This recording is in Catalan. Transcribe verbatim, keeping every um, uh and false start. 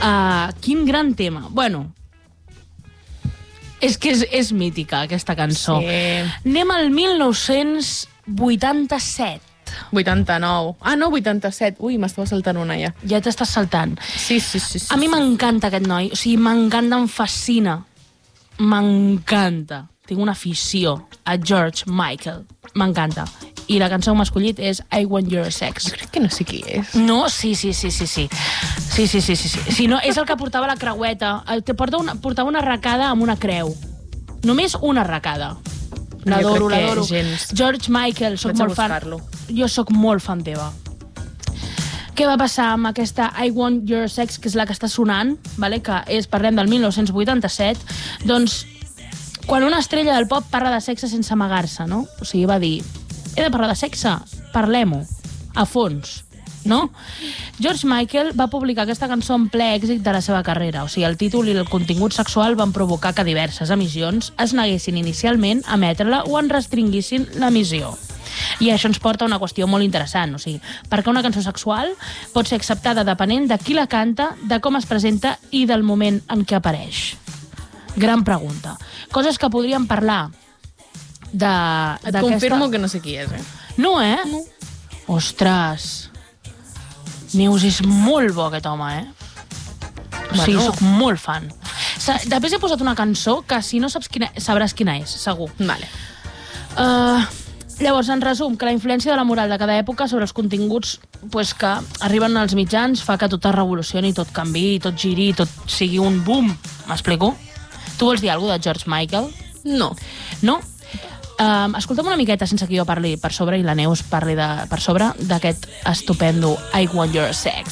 Uh, quin gran tema. Bueno, és que és, és mítica, aquesta cançó. Sí. Anem al mil nou-cents vuitanta-set. vuitanta-nou. Ah, no, vuitanta-set. Ui, m'estava saltant una ja. Ja t'estàs saltant. Sí, sí, sí. sí A mi sí. m'encanta aquest noi. O sigui, m'encanta, em fascina. M'encanta. Tinc una afició a George Michael. M'encanta. I la cançó que m'ha escollit és I Want Your Sex. Jo crec que no sé qui és. No? Sí, sí, sí, sí, sí. Sí, sí, sí, sí, sí. sí no, és el que portava la creueta. Te porta una, portava una arracada amb una creu. Només una arracada. L'adoro, l'adoro. George Michael, soc molt fan. Jo sóc molt fan teva. Què va passar amb aquesta I Want Your Sex, que és la que està sonant, vale? Que és, parlem del mil nou-cents vuitanta-set, doncs, quan una estrella del pop parla de sexe sense amagar-se, no? O sigui, va dir, he de parlar de sexe? Parlem-ho, a fons, no? George Michael va publicar aquesta cançó en ple èxit de la seva carrera. O sigui, el títol i el contingut sexual van provocar que diverses emissions es neguessin inicialment a emetre-la o en restringissin l'emissió. I això ens porta a una qüestió molt interessant. O sigui, perquè una cançó sexual pot ser acceptada depenent de qui la canta, de com es presenta i del moment en què apareix. Gran pregunta. Coses que podríem parlar de... Et confirmo que no sé qui és, eh? No, eh? No. Ostres... Neus, és molt bo aquest home, eh? O sigui, Bueno. soc molt fan. Després he posat una cançó que si no saps quina, sabràs quina és, segur. Vale. Uh, llavors, en resum, que la influència de la moral de cada època sobre els continguts pues, que arriben als mitjans fa que tot es revolucioni, tot canvi, tot giri, tot sigui un boom. M'explico? Tu vols dir alguna cosa de George Michael? No. No? Um, escolta'm una miqueta sense que jo parli per sobre i la Neus parli de, per sobre d'aquest estupendo I Want Your Sex.